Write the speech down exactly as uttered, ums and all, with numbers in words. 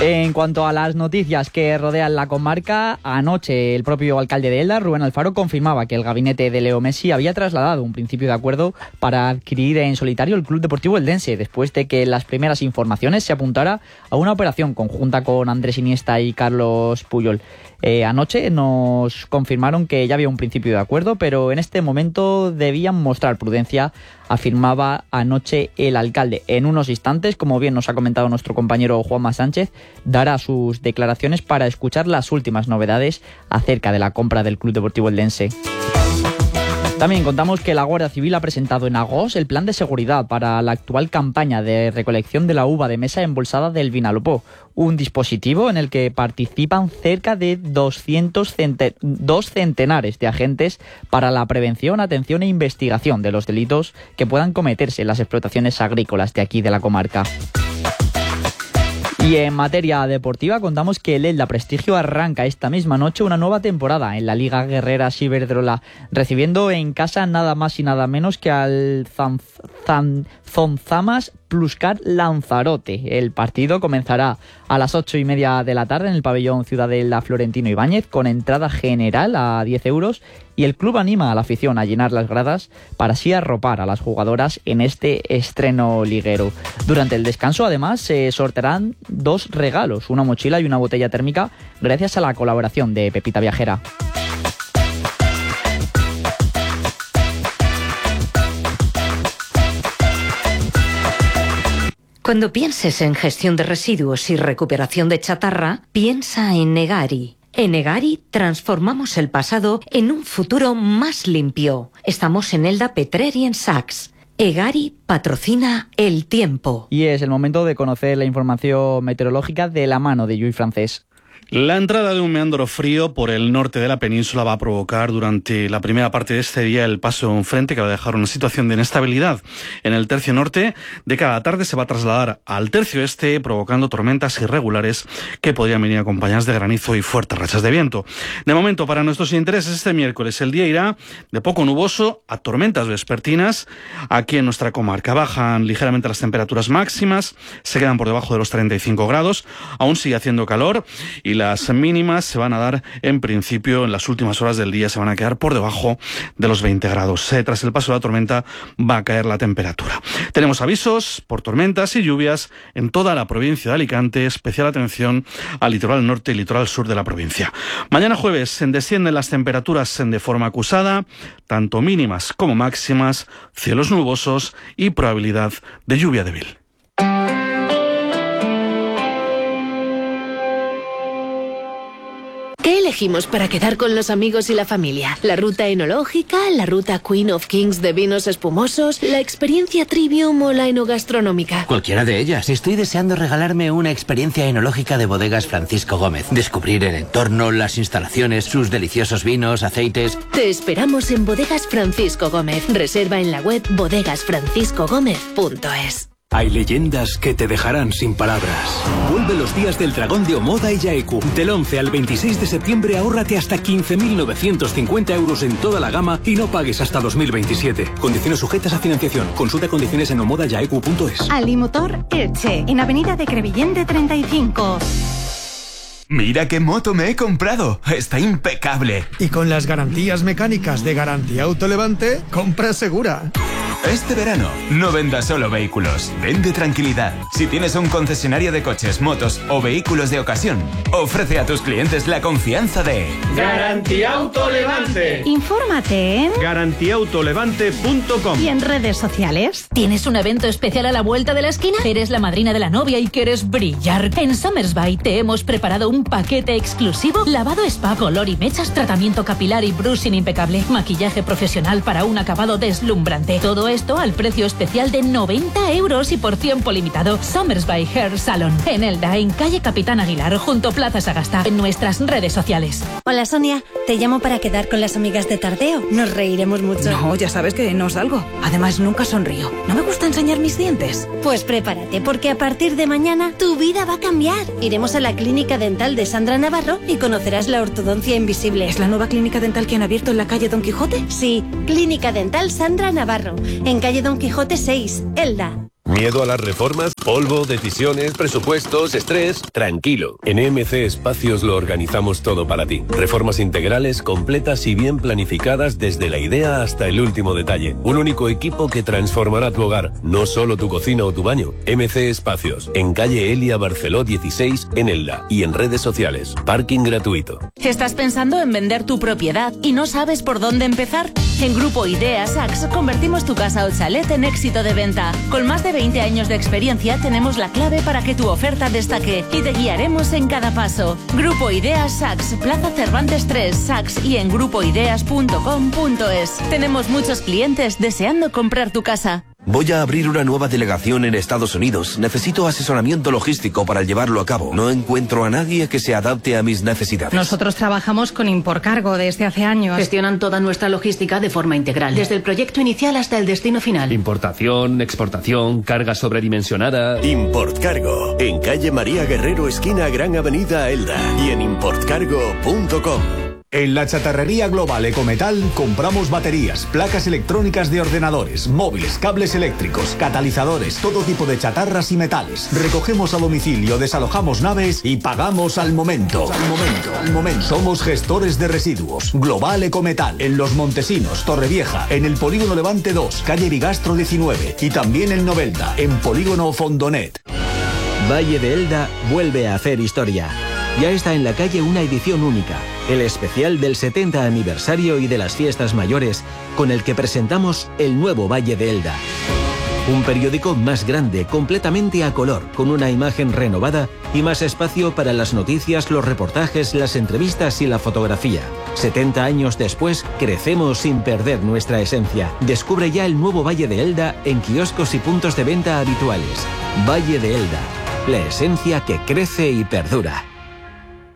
En cuanto a las noticias que rodean la comarca, anoche el propio alcalde de Elda, Rubén Alfaro, confirmaba que el gabinete de Leo Messi había trasladado un principio de acuerdo para adquirir en solitario el Club Deportivo Eldense, después de que las primeras informaciones se apuntara a una operación conjunta con Andrés Iniesta y Carlos Puyol. Eh, anoche nos confirmaron que ya había un principio de acuerdo, pero en este momento debían mostrar prudencia, afirmaba anoche el alcalde. En unos instantes, como bien nos ha comentado nuestro compañero Juanma Sánchez, dará sus declaraciones para escuchar las últimas novedades acerca de la compra del Club Deportivo Eldense. También contamos que la Guardia Civil ha presentado en Agos el plan de seguridad para la actual campaña de recolección de la uva de mesa embolsada del Vinalopó, un dispositivo en el que participan cerca de doscientos centen- dos centenares de agentes para la prevención, atención e investigación de los delitos que puedan cometerse en las explotaciones agrícolas de aquí de la comarca. Y en materia deportiva contamos que el Elda Prestigio arranca esta misma noche una nueva temporada en la Liga Guerrera Ciberdrola, recibiendo en casa nada más y nada menos que al Zan, Zan, Zonzamas Pluscar Lanzarote. El partido comenzará a las ocho y media de la tarde en el pabellón Ciudadela Florentino Ibáñez con entrada general a diez euros, y el club anima a la afición a llenar las gradas para así arropar a las jugadoras en este estreno liguero. Durante el descanso además se sortearán dos regalos, una mochila y una botella térmica, gracias a la colaboración de Pepita Viajera. Cuando pienses en gestión de residuos y recuperación de chatarra, piensa en Egari. En Egari transformamos el pasado en un futuro más limpio. Estamos en Elda, Petrer y en Saks. Egari patrocina el tiempo. Y es el momento de conocer la información meteorológica de la mano de Lluís Francés. La entrada de un meandro frío por el norte de la península va a provocar durante la primera parte de este día el paso de un frente que va a dejar una situación de inestabilidad. En el tercio norte de cada tarde se va a trasladar al tercio este, provocando tormentas irregulares que podrían venir acompañadas de granizo y fuertes rachas de viento. De momento, para nuestros intereses, este miércoles el día irá de poco nuboso a tormentas vespertinas. Aquí en nuestra comarca bajan ligeramente las temperaturas máximas, se quedan por debajo de los treinta y cinco grados, aún sigue haciendo calor y las mínimas se van a dar en principio en las últimas horas del día, se van a quedar por debajo de los veinte grados. Eh, tras el paso de la tormenta va a caer la temperatura. Tenemos avisos por tormentas y lluvias en toda la provincia de Alicante, especial atención al litoral norte y litoral sur de la provincia. Mañana jueves descienden las temperaturas de forma acusada, tanto mínimas como máximas, cielos nubosos y probabilidad de lluvia débil. ¿Qué elegimos para quedar con los amigos y la familia? ¿La ruta enológica, la ruta Queen of Kings de vinos espumosos, la experiencia Trivium o la enogastronómica? Cualquiera de ellas. Estoy deseando regalarme una experiencia enológica de Bodegas Francisco Gómez. Descubrir el entorno, las instalaciones, sus deliciosos vinos, aceites. Te esperamos en Bodegas Francisco Gómez. Reserva en la web bodegas francisco gómez punto es. Hay leyendas que te dejarán sin palabras. Vuelve los días del dragón de Omoda y Yaeku. Del once al veintiséis de septiembre ahórrate hasta quince mil novecientos cincuenta euros en toda la gama y no pagues hasta dos mil veintisiete. Condiciones sujetas a financiación. Consulta condiciones en omoda yaeku punto es. Alimotor Elche, en Avenida de Crevillente treinta y cinco. Mira qué moto me he comprado. Está impecable. Y con las garantías mecánicas de Garantía Autolevante, compra segura. Este verano, no vendas solo vehículos, vende tranquilidad. Si tienes un concesionario de coches, motos o vehículos de ocasión, ofrece a tus clientes la confianza de Garantía Autolevante. Infórmate en garantía autolevante punto com y en redes sociales. ¿Tienes un evento especial a la vuelta de la esquina? ¿Eres la madrina de la novia y quieres brillar? En Somersby te hemos preparado un paquete exclusivo: lavado spa, color y mechas, tratamiento capilar y brushing impecable, maquillaje profesional para un acabado deslumbrante. Todo esto al precio especial de noventa euros y por tiempo limitado. Somersby Hair Salon, en Elda, en calle Capitán Aguilar, junto Plaza Sagasta, en nuestras redes sociales. Hola Sonia, te llamo para quedar con las amigas de Tardeo. Nos reiremos mucho. No, ya sabes que no salgo. Además, nunca sonrío. No me gusta enseñar mis dientes. Pues prepárate, porque a partir de mañana tu vida va a cambiar. Iremos a la clínica dental de Sandra Navarro y conocerás la ortodoncia invisible. ¿Es la nueva clínica dental que han abierto en la calle Don Quijote? Sí, Clínica Dental Sandra Navarro, en calle Don Quijote seis, Elda. ¿Miedo a las reformas? ¿Polvo? ¿Decisiones? ¿Presupuestos? ¿Estrés? Tranquilo. En E M C Espacios lo organizamos todo para ti. Reformas integrales, completas y bien planificadas desde la idea hasta el último detalle. Un único equipo que transformará tu hogar, no solo tu cocina o tu baño. E M C Espacios, en calle Elia Barceló dieciséis, en Elda, y en redes sociales. Parking gratuito. ¿Estás pensando en vender tu propiedad y no sabes por dónde empezar? En Grupo Idea Sax convertimos tu casa o chalet en éxito de venta. Con más de veinte años de experiencia tenemos la clave para que tu oferta destaque y te guiaremos en cada paso. Grupo Ideas Sax, Plaza Cervantes tres, Sax y en grupo ideas punto com punto es. Tenemos muchos clientes deseando comprar tu casa. Voy a abrir una nueva delegación en Estados Unidos. Necesito asesoramiento logístico para llevarlo a cabo. No encuentro a nadie que se adapte a mis necesidades. Nosotros trabajamos con Imporcargo desde hace años. Gestionan toda nuestra logística de forma integral, desde el proyecto inicial hasta el destino final. Importación, exportación, carga sobredimensionada. Importcargo, en calle María Guerrero, esquina Gran Avenida Elda, y en importcargo punto com. En la Chatarrería Global Ecometal compramos baterías, placas electrónicas de ordenadores, móviles, cables eléctricos, catalizadores, todo tipo de chatarras y metales. Recogemos a domicilio, desalojamos naves y pagamos al momento. Al momento, al momento. Somos gestores de residuos. Global Ecometal, en Los Montesinos, Torrevieja, en el Polígono Levante dos, calle Bigastro diecinueve, y también en Novelda, en Polígono Fondonet. Valle de Elda vuelve a hacer historia. Ya está en la calle una edición única, el especial del setenta aniversario y de las fiestas mayores, con el que presentamos el nuevo Valle de Elda. Un periódico más grande, completamente a color, con una imagen renovada y más espacio para las noticias, los reportajes, las entrevistas y la fotografía. setenta años después, crecemos sin perder nuestra esencia. Descubre ya el nuevo Valle de Elda en kioscos y puntos de venta habituales. Valle de Elda, la esencia que crece y perdura.